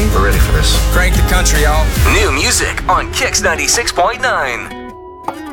We're ready for this. Crank the country, y'all. New music on Kix 96.9.